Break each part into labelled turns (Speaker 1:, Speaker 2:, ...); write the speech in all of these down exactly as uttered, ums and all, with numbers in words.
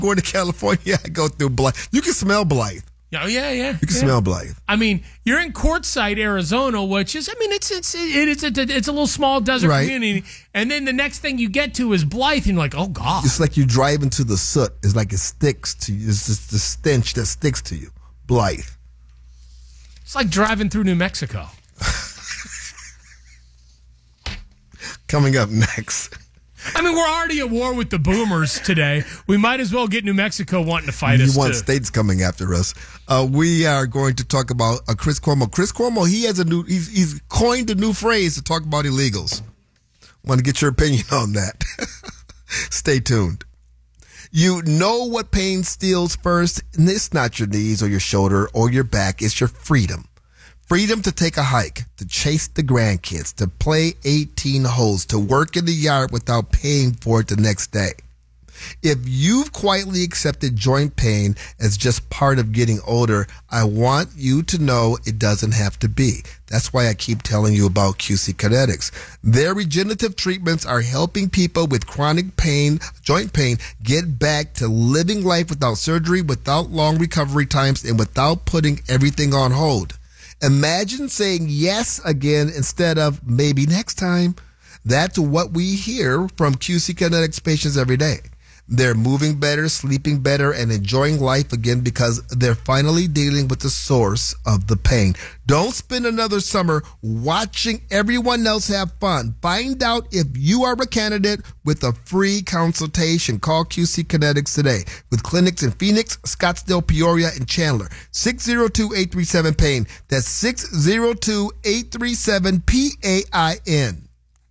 Speaker 1: going to California, I go through Blythe. You can smell Blythe.
Speaker 2: Oh, yeah, yeah.
Speaker 1: You can
Speaker 2: yeah.
Speaker 1: smell Blythe.
Speaker 2: I mean, you're in Quartzsite, Arizona, which is, I mean, it's it's it's a, it's a little small desert
Speaker 1: right.
Speaker 2: community. And then the next thing you get to is Blythe, and you're like, oh, God.
Speaker 1: It's like you drive into the soot. It's like it sticks to you. It's just the stench that sticks to you. Blythe.
Speaker 2: It's like driving through New Mexico.
Speaker 1: Coming up next.
Speaker 2: I mean, we're already at war with the boomers today. We might as well get New Mexico wanting to fight
Speaker 1: you
Speaker 2: us,
Speaker 1: want
Speaker 2: too.
Speaker 1: states coming after us. Uh, we are going to talk about uh, Chris Cuomo. Chris Cuomo, he has a new, he's, he's coined a new phrase to talk about illegals. Want to get your opinion on that. Stay tuned. You know what pain steals first, and it's not your knees or your shoulder or your back. It's your freedom. Freedom to take a hike, to chase the grandkids, to play eighteen holes, to work in the yard without paying for it the next day. If you've quietly accepted joint pain as just part of getting older, I want you to know it doesn't have to be. That's why I keep telling you about Q C Kinetics. Their regenerative treatments are helping people with chronic pain, joint pain, get back to living life without surgery, without long recovery times, and without putting everything on hold. Imagine saying yes again instead of maybe next time. That's what we hear from Q C Kinetics patients every day. They're moving better, sleeping better, and enjoying life again because they're finally dealing with the source of the pain. Don't spend another summer watching everyone else have fun. Find out if you are a candidate with a free consultation. Call Q C Kinetics today with clinics in Phoenix, Scottsdale, Peoria, and Chandler. six oh two, eight three seven, pain. That's six oh two, eight three seven, P A I N.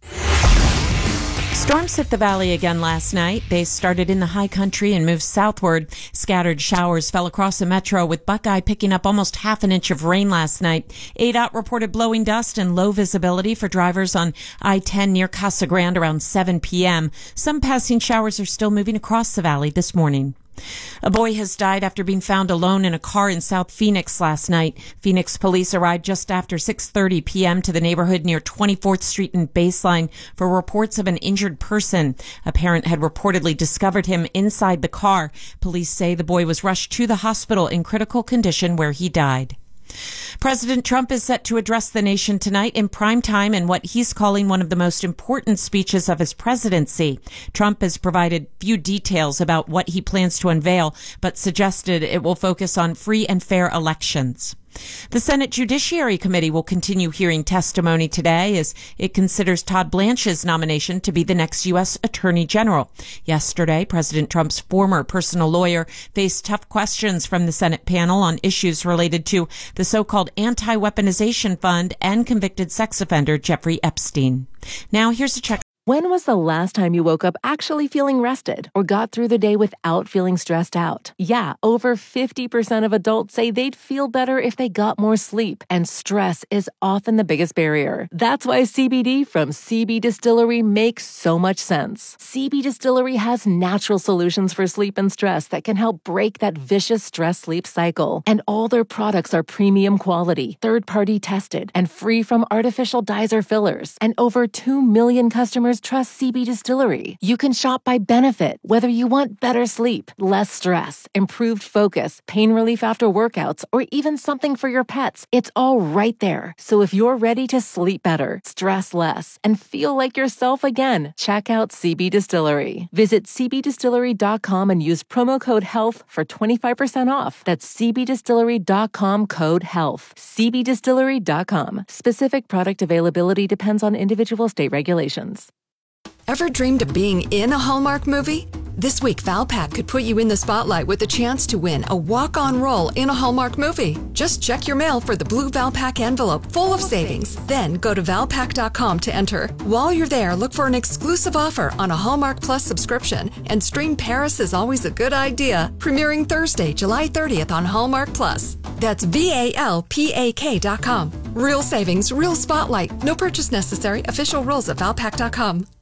Speaker 3: Storms hit the valley again last night. They started in the high country and moved southward. Scattered showers fell across the metro, with Buckeye picking up almost half an inch of rain last night. A D O T reported blowing dust and low visibility for drivers on I ten near Casa Grande around seven p.m. Some passing showers are still moving across the valley this morning. A boy has died after being found alone in a car in South Phoenix last night. Phoenix police arrived just after six thirty p.m. to the neighborhood near twenty-fourth Street and Baseline for reports of an injured person. A parent had reportedly discovered him inside the car. Police say the boy was rushed to the hospital in critical condition where he died. President Trump is set to address the nation tonight in prime time in what he's calling one of the most important speeches of his presidency. Trump has provided few details about what he plans to unveil, but suggested it will focus on free and fair elections. The Senate Judiciary Committee will continue hearing testimony today as it considers Todd Blanche's nomination to be the next U S Attorney General. Yesterday, President Trump's former personal lawyer faced tough questions from the Senate panel on issues related to the so-called Anti-Weaponization Fund and convicted sex offender Jeffrey Epstein. Now, here's a check.
Speaker 4: When was the last time you woke up actually feeling rested or got through the day without feeling stressed out? Yeah, over fifty percent of adults say they'd feel better if they got more sleep, and stress is often the biggest barrier. That's why C B D from C B Distillery makes so much sense. C B Distillery has natural solutions for sleep and stress that can help break that vicious stress-sleep cycle. And all their products are premium quality, third-party tested, and free from artificial dyes or fillers. And over two million customers trust C B Distillery. You can shop by benefit, whether you want better sleep, less stress, improved focus, pain relief after workouts, or even something for your pets. It's all right there. So if you're ready to sleep better, stress less, and feel like yourself again, check out C B Distillery. Visit c b distillery dot com and use promo code HEALTH for twenty-five percent off. That's c b distillery dot com code HEALTH. c b distillery dot com. Specific product availability depends on individual state regulations.
Speaker 5: Ever dreamed of being in a Hallmark movie? This week, Valpak could put you in the spotlight with a chance to win a walk-on role in a Hallmark movie. Just check your mail for the blue Valpak envelope full of savings. Then go to valpak dot com to enter. While you're there, look for an exclusive offer on a Hallmark Plus subscription and stream Paris is Always a Good Idea, premiering Thursday, July thirtieth on Hallmark Plus. That's V A L P A K dot com. Real savings, real spotlight. No purchase necessary. Official rules at valpak dot com.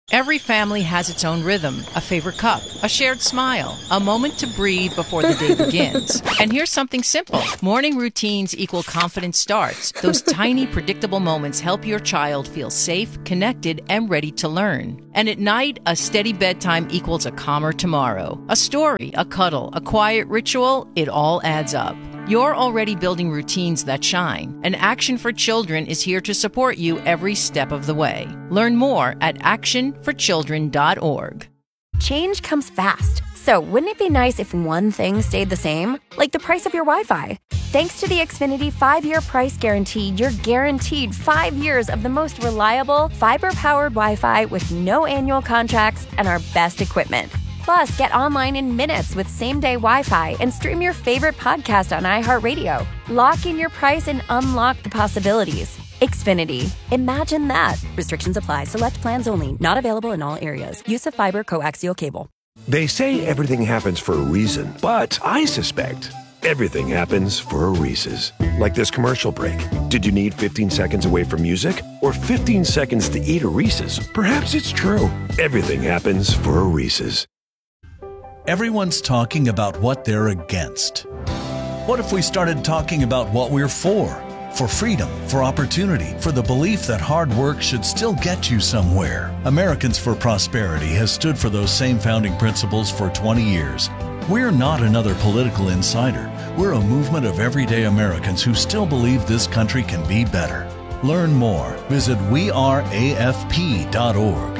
Speaker 6: Every family has its own rhythm, a favorite cup, a shared smile, a moment to breathe before the day begins. And here's something simple. Morning routines equal confident starts. Those tiny, predictable moments help your child feel safe, connected, and ready to learn. And at night, a steady bedtime equals a calmer tomorrow. A story, a cuddle, a quiet ritual, it all adds up. You're already building routines that shine, and Action for Children is here to support you every step of the way. Learn more at action for children dot org.
Speaker 7: Change comes fast, so wouldn't it be nice if one thing stayed the same? Like the price of your Wi-Fi. Thanks to the Xfinity five-year price guarantee, you're guaranteed five years of the most reliable, fiber-powered Wi-Fi with no annual contracts and our best equipment. Plus, get online in minutes with same-day Wi-Fi and stream your favorite podcast on iHeartRadio. Lock in your price and unlock the possibilities. Xfinity. Imagine that. Restrictions apply. Select plans only. Not available in all areas. Use of fiber coaxial cable.
Speaker 8: They say everything happens for a reason, but I suspect everything happens for a Reese's. Like this commercial break. Did you need fifteen seconds away from music or fifteen seconds to eat a Reese's? Perhaps it's true. Everything happens for a Reese's.
Speaker 9: Everyone's talking about what they're against. What if we started talking about what we're for? For freedom, for opportunity, for the belief that hard work should still get you somewhere. Americans for Prosperity has stood for those same founding principles for twenty years. We're not another political insider. We're a movement of everyday Americans who still believe this country can be better. Learn more. Visit we are A F P dot org.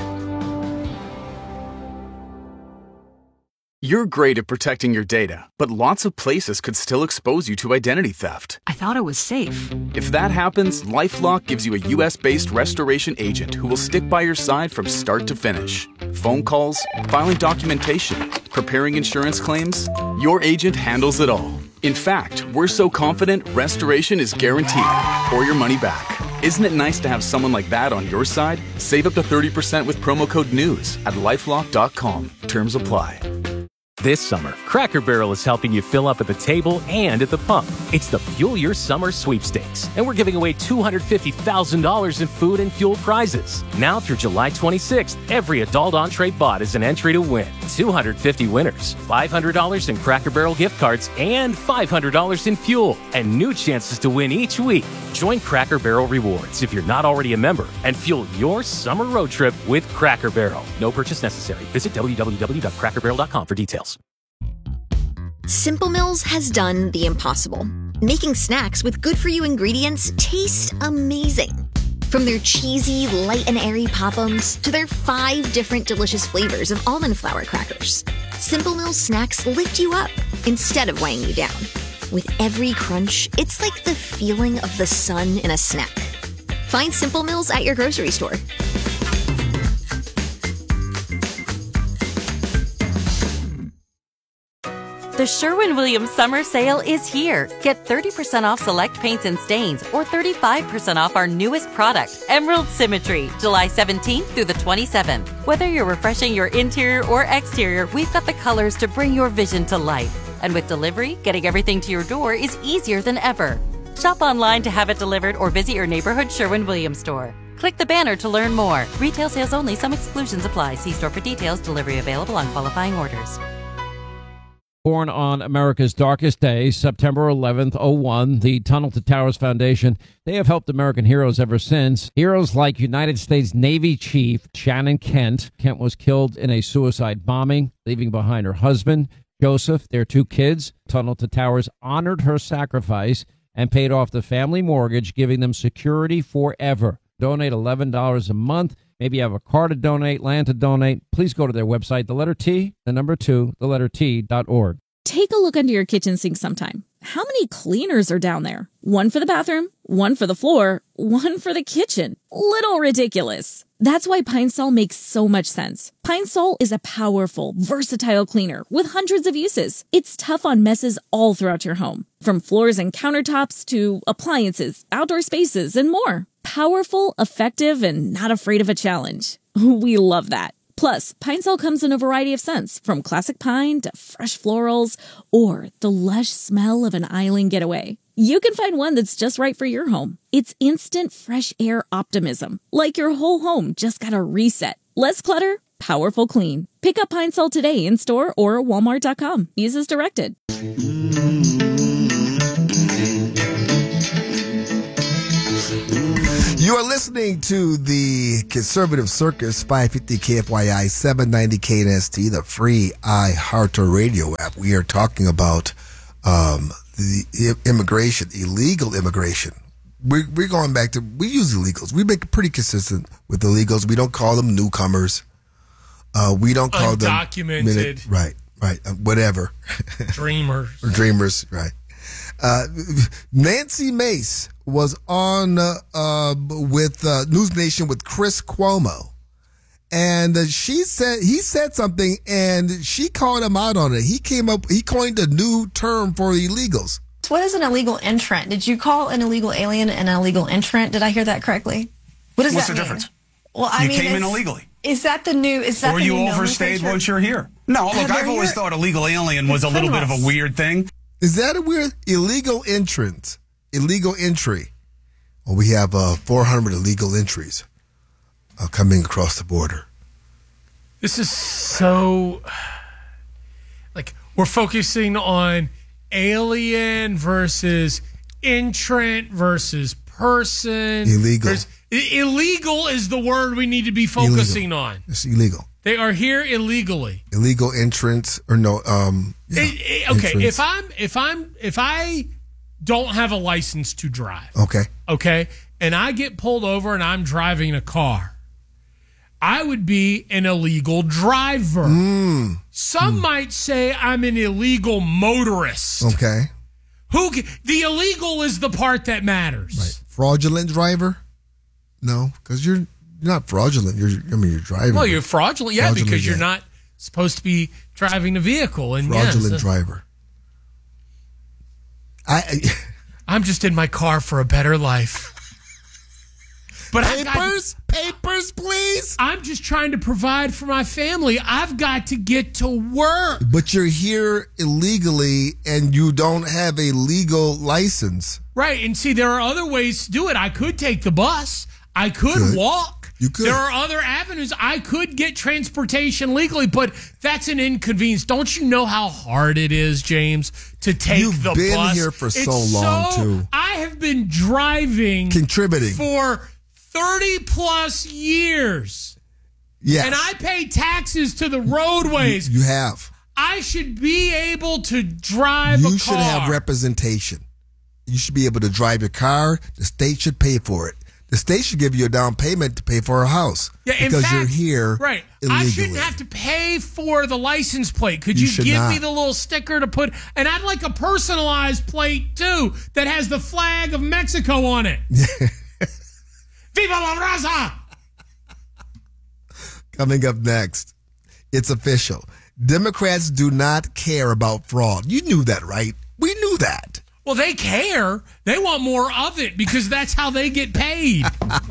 Speaker 10: You're great at protecting your data, but lots of places could still expose you to identity theft.
Speaker 11: I thought it was safe.
Speaker 10: If that happens, LifeLock gives you a U S-based restoration agent who will stick by your side from start to finish. Phone calls, filing documentation, preparing insurance claims, your agent handles it all. In fact, we're so confident restoration is guaranteed or your money back. Isn't it nice to have someone like that on your side? Save up to thirty percent with promo code NEWS at lifelock dot com. Terms apply.
Speaker 12: This summer, Cracker Barrel is helping you fill up at the table and at the pump. It's the Fuel Your Summer Sweepstakes, and we're giving away two hundred fifty thousand dollars in food and fuel prizes. Now through July twenty-sixth, every adult entree bought is an entry to win. two hundred fifty winners, five hundred dollars in Cracker Barrel gift cards, and five hundred dollars in fuel, and new chances to win each week. Join Cracker Barrel Rewards if you're not already a member, and fuel your summer road trip with Cracker Barrel. No purchase necessary. Visit w w w dot cracker barrel dot com for details.
Speaker 13: Simple Mills has done the impossible, making snacks with good-for-you ingredients taste amazing. From their cheesy, light and airy Pop-Ums to their five different delicious flavors of almond flour crackers, Simple Mills snacks lift you up instead of weighing you down. With every crunch, it's like the feeling of the sun in a snack. Find Simple Mills at your grocery store.
Speaker 14: The Sherwin-Williams Summer Sale is here. Get thirty percent off select paints and stains or thirty-five percent off our newest product, Emerald Symmetry, July seventeenth through the twenty-seventh. Whether you're refreshing your interior or exterior, we've got the colors to bring your vision to life. And with delivery, getting everything to your door is easier than ever. Shop online to have it delivered or visit your neighborhood Sherwin-Williams store. Click the banner to learn more. Retail sales only. Some exclusions apply. See store for details. Delivery available on qualifying orders.
Speaker 15: Born on America's darkest day, September eleventh, oh one, the Tunnel to Towers Foundation, they have helped American heroes ever since. Heroes like United States Navy Chief Shannon Kent. Kent was killed in a suicide bombing, leaving behind her husband, Joseph, their two kids. Tunnel to Towers honored her sacrifice and paid off the family mortgage, giving them security forever. Donate eleven dollars a month. Maybe you have a car to donate, land to donate. Please go to their website, the letter T, the number two, the letter T dot org.
Speaker 16: Take a look under your kitchen sink sometime. How many cleaners are down there? One for the bathroom, one for the floor, one for the kitchen. Little ridiculous. That's why Pine Sol makes so much sense. Pine Sol is a powerful, versatile cleaner with hundreds of uses. It's tough on messes all throughout your home, from floors and countertops to appliances, outdoor spaces, and more. Powerful, effective, and not afraid of a challenge. We love that. Plus, Pine Sol comes in a variety of scents, from classic pine to fresh florals or the lush smell of an island getaway. You can find one that's just right for your home. It's instant fresh air optimism, like your whole home just got a reset. Less clutter, powerful clean. Pick up Pine Sol today in store or walmart dot com. Use as directed.
Speaker 1: You are listening to the Conservative Circus, five fifty K F Y I, seven ninety K N S T, the free iHeartRadio app. We are talking about um, the immigration, illegal immigration. We're, we're going back to, we use illegals. We make it pretty consistent with illegals. We don't call them newcomers. Uh, we don't call them
Speaker 2: undocumented.
Speaker 1: Minute, right, right, uh, whatever.
Speaker 2: Dreamers.
Speaker 1: or dreamers, right. Uh, Nancy Mace was on uh, uh, with uh, News Nation with Chris Cuomo, and uh, she said he said something, and she called him out on it. He came up, he coined a new term for illegals.
Speaker 11: What is an illegal entrant? Did you call an illegal alien an illegal entrant? Did I hear that correctly? What does
Speaker 17: What's
Speaker 11: that
Speaker 17: the
Speaker 11: mean?
Speaker 17: difference?
Speaker 11: Well, I
Speaker 17: you
Speaker 11: mean,
Speaker 17: came in
Speaker 11: is-
Speaker 17: illegally.
Speaker 11: Is that the new? Is that
Speaker 17: or
Speaker 11: the
Speaker 17: you
Speaker 11: new
Speaker 17: overstayed
Speaker 11: nomenclature?
Speaker 17: once you're here? No, look,
Speaker 11: Have
Speaker 17: I've
Speaker 11: you
Speaker 17: always
Speaker 11: heard-
Speaker 17: thought illegal alien was a little bit of a weird thing.
Speaker 1: Is that a weird illegal entrant? Illegal entry. Well, we have uh, four hundred illegal entries uh, coming across the border.
Speaker 2: This is so, like, we're focusing on alien versus entrant versus person.
Speaker 1: Illegal.
Speaker 2: versus- I- illegal is the word we need to be focusing
Speaker 1: Illegal.
Speaker 2: on.
Speaker 1: It's illegal.
Speaker 2: They are here illegally.
Speaker 1: Illegal entrance or no? Um, yeah,
Speaker 2: It- it- okay,
Speaker 1: entrance.
Speaker 2: if I'm if I'm if I don't have a license to drive,
Speaker 1: Okay.
Speaker 2: okay, and I get pulled over and I'm driving a car, I would be an illegal driver.
Speaker 1: Mm.
Speaker 2: Some might say I'm an illegal motorist.
Speaker 1: Okay.
Speaker 2: Who ca- the illegal is the part that matters.
Speaker 1: Right. Fraudulent driver? No, because you're not fraudulent. You're, I mean, you're driving.
Speaker 2: Well, you're fraudulent, yeah,
Speaker 1: Fraudulent,
Speaker 2: because you're
Speaker 1: yeah.
Speaker 2: not supposed to be driving the vehicle. And
Speaker 1: fraudulent
Speaker 2: yes, uh,
Speaker 1: driver. I, I
Speaker 2: I'm just in my car for a better life. But
Speaker 1: papers, papers, please.
Speaker 2: I'm just trying to provide for my family. I've got to get to work.
Speaker 1: But you're here illegally and you don't have a legal license.
Speaker 2: Right. And see, there are other ways to do it. I could take the bus. I could
Speaker 1: Good.
Speaker 2: walk.
Speaker 1: You could.
Speaker 2: There are other avenues. I could get transportation legally, but that's an inconvenience. Don't you know how hard it is, James, to take
Speaker 1: You've
Speaker 2: the
Speaker 1: been
Speaker 2: bus?
Speaker 1: here for
Speaker 2: It's
Speaker 1: so long,
Speaker 2: so-
Speaker 1: too.
Speaker 2: I have been driving.
Speaker 1: Contributing.
Speaker 2: For thirty plus years.
Speaker 1: Yes.
Speaker 2: And I pay taxes to the roadways.
Speaker 1: You have.
Speaker 2: I should be able to drive a car.
Speaker 1: You should have representation. You should be able to drive your car. The state should pay for it. The state should give you a down payment to pay for a house.
Speaker 2: Yeah, in
Speaker 1: because
Speaker 2: fact,
Speaker 1: you're here
Speaker 2: right.
Speaker 1: illegally.
Speaker 2: I shouldn't have to pay for the license plate. Could
Speaker 1: You
Speaker 2: you,
Speaker 1: should
Speaker 2: give
Speaker 1: not.
Speaker 2: me the little sticker to put? And I'd like a personalized plate too that has the flag of Mexico on it. Viva la raza!
Speaker 1: Coming up next, it's official. Democrats do not care about fraud. You knew that, right? We knew that.
Speaker 2: Well, they care. They want more of it because that's how they get paid.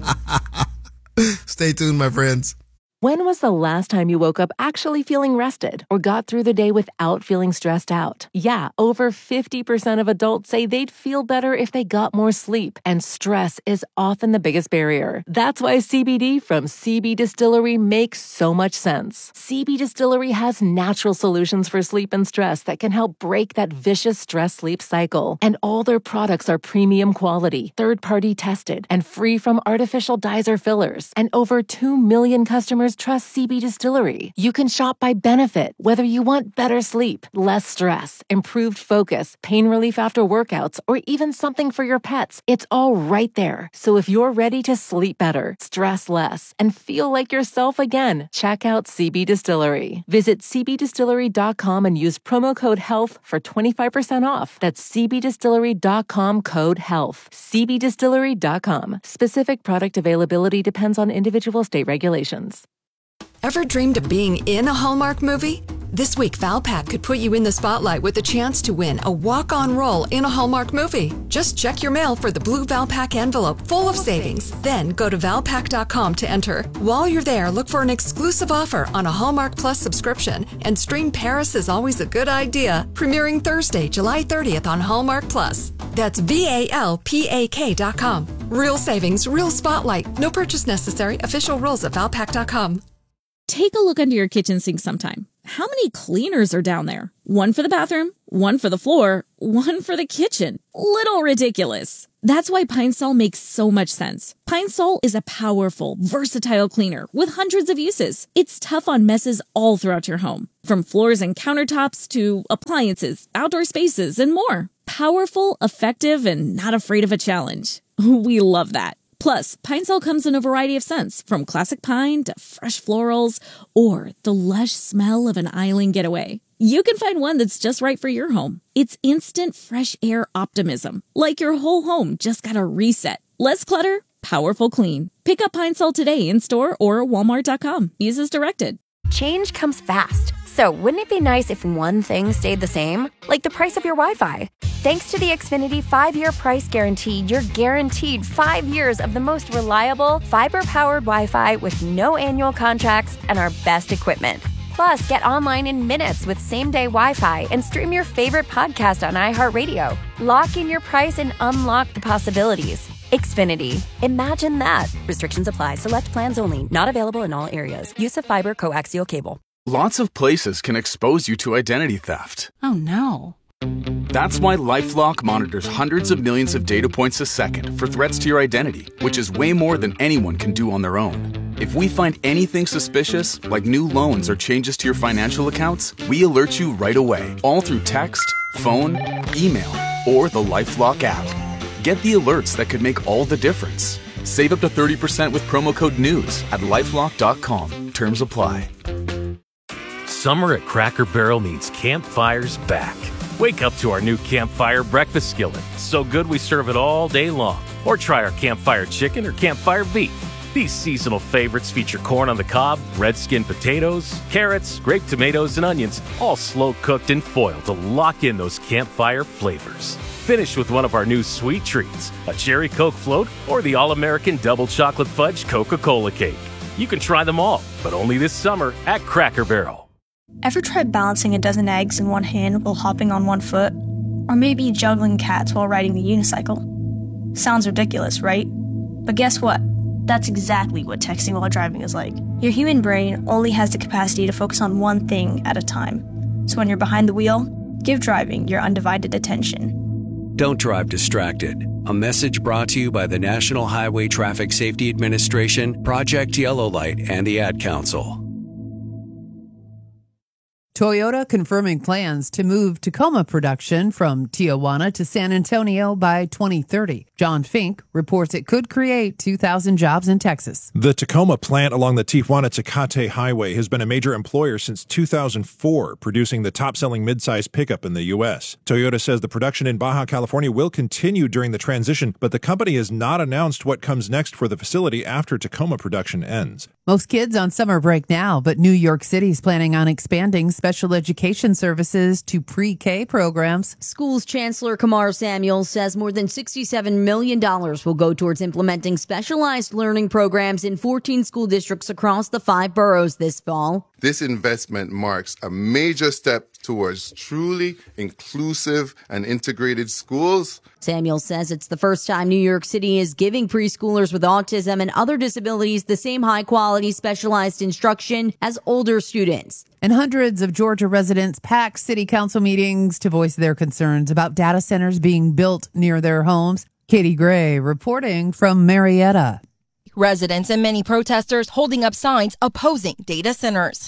Speaker 1: Stay tuned, my friends.
Speaker 4: When was the last time you woke up actually feeling rested or got through the day without feeling stressed out? Yeah, over fifty percent of adults say they'd feel better if they got more sleep, and stress is often the biggest barrier. That's why C B D from C B Distillery makes so much sense. C B Distillery has natural solutions for sleep and stress that can help break that vicious stress-sleep cycle. And all their products are premium quality, third-party tested, and free from artificial dyes or fillers. And over two million customers trust C B Distillery. You can shop by benefit, whether you want better sleep, less stress, improved focus, pain relief after workouts, or even something for your pets. It's all right there. So if you're ready to sleep better, stress less, and feel like yourself again, check out C B Distillery. Visit c b distillery dot com and use promo code HEALTH for twenty-five percent off. That's c b distillery dot com code HEALTH. c b distillery dot com. Specific product availability depends on individual state regulations.
Speaker 5: Ever dreamed of being in a Hallmark movie? This week, Valpak could put you in the spotlight with the chance to win a walk-on role in a Hallmark movie. Just check your mail for the blue Valpak envelope full of savings. Then go to valpak dot com to enter. While you're there, look for an exclusive offer on a Hallmark Plus subscription and stream Paris is Always a Good Idea, premiering Thursday, July thirtieth on Hallmark Plus. That's V A L P A K dot com. Real savings, real spotlight. No purchase necessary. Official rules at valpak dot com.
Speaker 16: Take a look under your kitchen sink sometime. How many cleaners are down there? One for the bathroom, one for the floor, one for the kitchen. Little ridiculous. That's why Pine Sol makes so much sense. Pine Sol is a powerful, versatile cleaner with hundreds of uses. It's tough on messes all throughout your home, from floors and countertops to appliances, outdoor spaces, and more. Powerful, effective, and not afraid of a challenge. We love that. Plus, Pine Sol comes in a variety of scents, from classic pine to fresh florals or the lush smell of an island getaway. You can find one that's just right for your home. It's instant fresh air optimism, like your whole home just got a reset. Less clutter, powerful clean. Pick up Pine Sol today in store or walmart dot com. Use as directed.
Speaker 7: Change comes fast. So wouldn't it be nice if one thing stayed the same? Like the price of your Wi-Fi. Thanks to the Xfinity five-year price guarantee, you're guaranteed five years of the most reliable, fiber-powered Wi-Fi with no annual contracts and our best equipment. Plus, get online in minutes with same-day Wi-Fi and stream your favorite podcast on iHeartRadio. Lock in your price and unlock the possibilities. Xfinity. Imagine that. Restrictions apply. Select plans only. Not available in all areas. Use of fiber coaxial cable.
Speaker 10: Lots of places can expose you to identity theft.
Speaker 11: Oh no.
Speaker 10: That's why LifeLock monitors hundreds of millions of data points a second for threats to your identity, which is way more than anyone can do on their own. If we find anything suspicious, like new loans or changes to your financial accounts, we alert you right away, all through text, phone, email, or the LifeLock app. Get the alerts that could make all the difference. Save up to thirty percent with promo code NEWS at lifelock dot com. Terms apply.
Speaker 12: Summer at Cracker Barrel means campfires back. Wake up to our new Campfire breakfast skillet. So good we serve it all day long. Or try our Campfire chicken or Campfire beef. These seasonal favorites feature corn on the cob, red skin potatoes, carrots, grape tomatoes, and onions, all slow cooked in foil to lock in those campfire flavors. Finish with one of our new sweet treats, a cherry Coke float, or the all-American double chocolate fudge Coca-Cola cake. You can try them all, but only this summer at Cracker Barrel.
Speaker 11: Ever tried balancing a dozen eggs in one hand while hopping on one foot? Or maybe juggling cats while riding the unicycle? Sounds ridiculous, right? But guess what? That's exactly what texting while driving is like. Your human brain only has the capacity to focus on one thing at a time. So when you're behind the wheel, give driving your undivided attention.
Speaker 18: Don't drive distracted. A message brought to you by the National Highway Traffic Safety Administration, Project Yellow Light, and the Ad Council.
Speaker 19: Toyota confirming plans to move Tacoma production from Tijuana to San Antonio by twenty thirty. John Fink reports it could create two thousand jobs in Texas.
Speaker 20: The Tacoma plant along the Tijuana-Tecate Highway has been a major employer since two thousand four, producing the top-selling midsize pickup in the U S. Toyota says the production in Baja California will continue during the transition, but the company has not announced what comes next for the facility after Tacoma production ends.
Speaker 19: Most kids on summer break now, but New York City's planning on expanding special education services to pre-K programs.
Speaker 21: Schools Chancellor Kamar Samuel says more than sixty-seven million dollars will go towards implementing specialized learning programs in fourteen school districts across the five boroughs this fall.
Speaker 22: This investment marks a major step towards truly inclusive and integrated schools.
Speaker 21: Samuel says it's the first time New York City is giving preschoolers with autism and other disabilities the same high-quality specialized instruction as older students.
Speaker 19: And hundreds of Georgia residents pack city council meetings to voice their concerns about data centers being built near their homes. Katie Gray reporting from Marietta.
Speaker 23: Residents and many protesters holding up signs opposing data centers.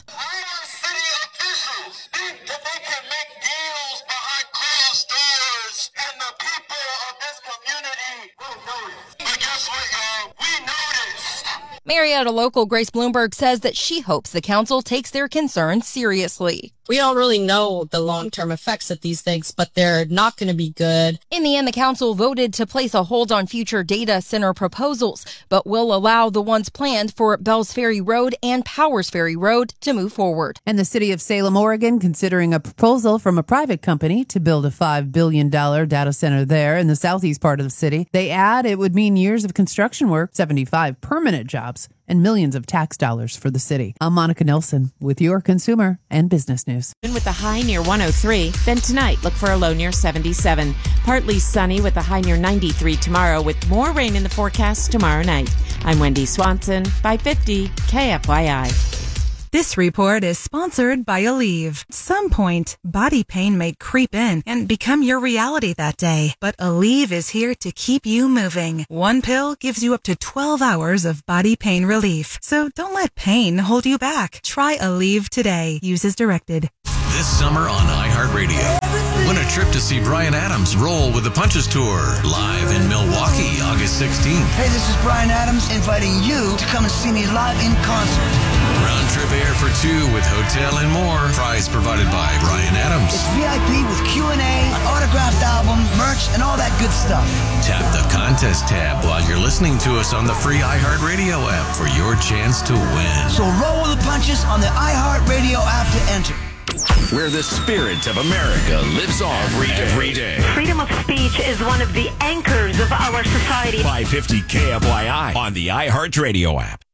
Speaker 23: Marietta local Grace Bloomberg says that she hopes the council takes their concerns seriously.
Speaker 3: We don't really know the long-term effects of these things, but they're not going to be good.
Speaker 23: In the end, the council voted to place a hold on future data center proposals, but will allow the ones planned for Bells Ferry Road and Powers Ferry Road to move forward.
Speaker 19: And the city of Salem, Oregon, considering a proposal from a private company to build a five billion dollars data center there in the southeast part of the city. They add it would mean years of construction work, seventy-five permanent jobs, and millions of tax dollars for the city. I'm Monica Nelson with your consumer and business news.
Speaker 6: With a high near one oh three, then tonight look for a low near seventy-seven. Partly sunny with a high near ninety-three tomorrow with more rain in the forecast tomorrow night. I'm Wendy Swanson, five fifty K F Y I.
Speaker 8: This report is sponsored by Aleve. At some point, body pain may creep in and become your reality that day. But Aleve is here to keep you moving. One pill gives you up to twelve hours of body pain relief. So don't let pain hold you back. Try Aleve today. Use as directed.
Speaker 24: This summer on iHeartRadio. Win a trip to see Bryan Adams roll with the Punches Tour live in Milwaukee, August sixteenth.
Speaker 25: Hey, this is Bryan Adams inviting you to come and see me live in concert.
Speaker 24: Round trip air for two with hotel and more. Prize provided by Bryan Adams.
Speaker 25: It's V I P with Q and A, an autographed album, merch, and all that good stuff.
Speaker 24: Tap the contest tab while you're listening to us on the free iHeartRadio app for your chance to win.
Speaker 25: So roll with the punches on the iHeartRadio app to enter.
Speaker 26: Where the spirit of America lives on every day.
Speaker 27: Freedom of speech is one of the anchors of our society.
Speaker 26: five fifty K F Y I on the iHeartRadio app.